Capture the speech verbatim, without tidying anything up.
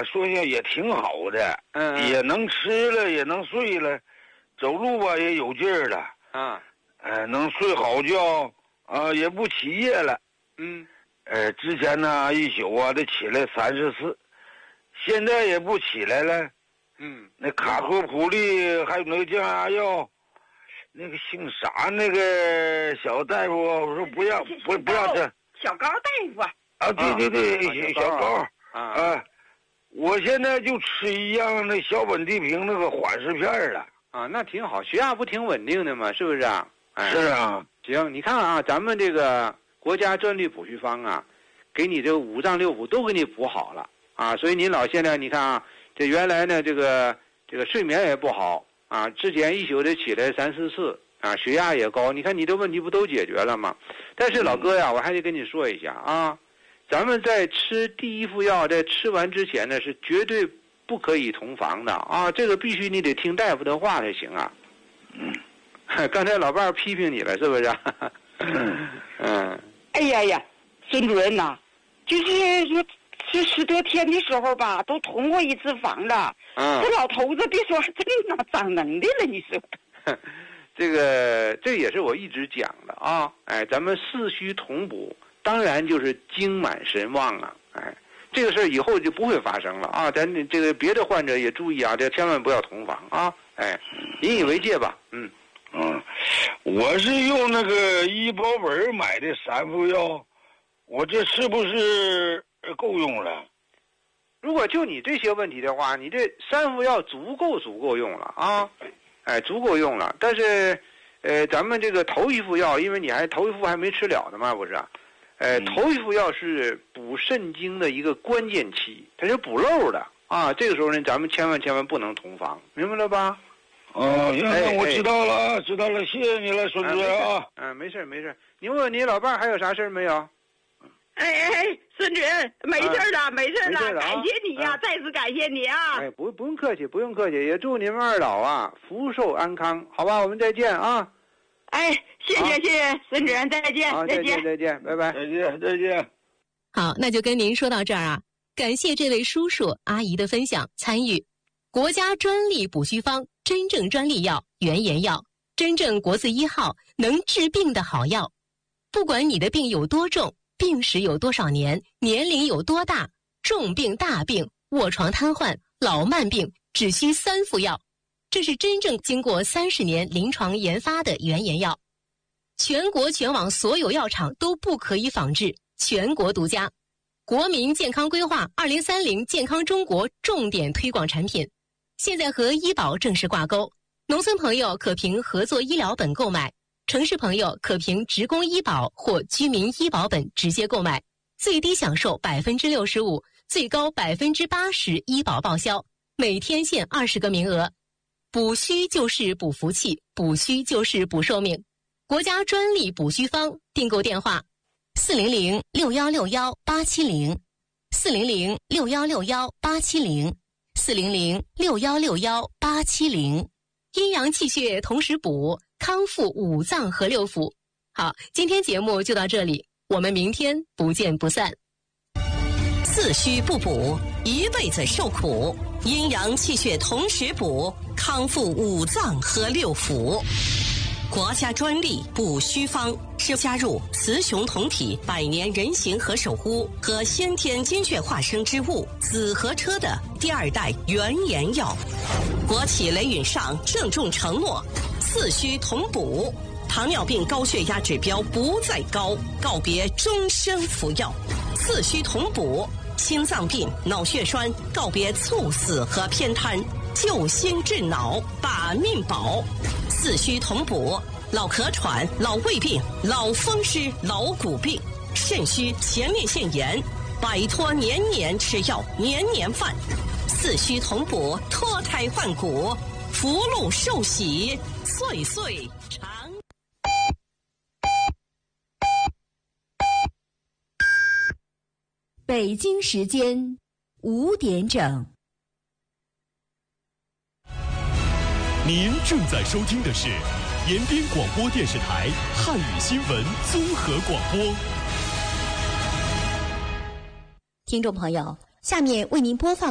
吧，说下也挺好的， 嗯， 也能吃了，也能睡了，走路吧也有劲儿了， 啊， 呃，能睡好觉，啊、呃，也不起夜了。 嗯， 呃，之前呢一宿啊得起来三十次，现在也不起来了。 嗯， 那卡托普利还有那个降压药，那个姓啥那个小大夫，我说不要不不要这小高大夫啊， 啊，对对对， 啊小高啊， 啊，我现在就吃一样那小本地平那个缓释片了啊，那挺好，血压不挺稳定的吗？是不是啊？哎、 是啊， 行，你看啊，咱们这个国家专利补虚方啊，给你这个五脏六腑都给你补好了啊，所以您老现在你看啊，这原来呢这个这个睡眠也不好啊，之前一宿得起来三四次啊，血压也高，你看你这问题不都解决了吗？但是老哥呀，我还得跟你说一下啊，咱们在吃第一副药，在吃完之前呢是绝对不可以同房的啊，这个必须你得听大夫的话才行啊。 嗯。 刚才老伴儿批评你了，是不是？ 嗯嗯。 哎呀呀，孙主任呐、啊，就是说这十多天的时候吧，都同过一次房了。 嗯。 这老头子别说真的长能力了，你说。 这个这也是我一直讲的啊，哎，咱们四虚同补，当然就是精满神旺啊，哎，这个事儿以后就不会发生了啊。咱这个别的患者也注意啊，这千万不要同房啊，哎，引以为戒吧，嗯。 嗯，我是用那个医保本买的三副药，我这是不是够用了？ 如果就你这些问题的话，你这三副药足够足够用了啊，哎，足够用了。但是，呃，咱们这个头一副药，因为你还头一副还没吃了的嘛，不是？呃， 嗯、 头一副药是补肾精的一个关键期，它是补漏的啊。这个时候呢，咱们千万千万不能同房，明白了吧？ 哦，行，那我知道了啊，知道了，谢谢你了，孙主任啊。 嗯，没事没事。你问问你老伴儿还有啥事儿没有？ 哎哎，孙主任，没事了，啊、没事了， 没事了啊、 感谢你呀、啊，再次感谢你啊！ 哎，不不用客气，不用客气，也祝你们二老啊福寿安康，好吧？我们再见啊！ 哎，谢谢谢谢孙主任，再见， 好， 再见再见，拜拜， 再见再见。 好，那就跟您说到这儿啊，感谢这位叔叔阿姨的分享参与。国家专利补虚方，真正专利药，原研药，真正国字一号，能治病的好药。不管你的病有多重，病史有多少年，年龄有多大，重病大病、卧床瘫痪、老慢病，只需三副药。这是真正经过三十年临床研发的原研药，全国全网所有药厂都不可以仿制，全国独家。国民健康规划二零三零健康中国重点推广产品。现在和医保正式挂钩，农村朋友可凭合作医疗本购买，城市朋友可凭职工医保或居民医保本直接购买，最低享受百分之六十五，最高百分之八十医保报销，每天限二十个名额。补虚就是补福气，补虚就是补寿命。国家专利补虚方，订购电话：四零零六幺六幺八七零，四零零六幺六幺八七零。四零零六幺六幺八七零，阴阳气血同时补，康复五脏和六腑。好，今天节目就到这里，我们明天不见不散。 四虚不补，一辈子受苦；阴阳气血同时补，康复五脏和六腑。国家专利补虚方是加入雌雄同体百年人形和守护和先天精血化生之物紫河车的第二代原研药。国企雷允上郑重承诺，四虚同补，糖尿病高血压指标不再高，告别终身服药；四虚同补，心脏病、脑血栓告别猝死和偏瘫，救心治脑，把命保。四虚同补，老咳喘、老胃病、老风湿、老骨病、肾虚、前列腺炎，摆脱年年吃药、年年犯。四虚同补，脱胎换骨，福禄寿喜，岁岁长。 北京时间五点整。 您正在收听的是延边广播电视台汉语新闻综合广播。 听众朋友，下面为您播放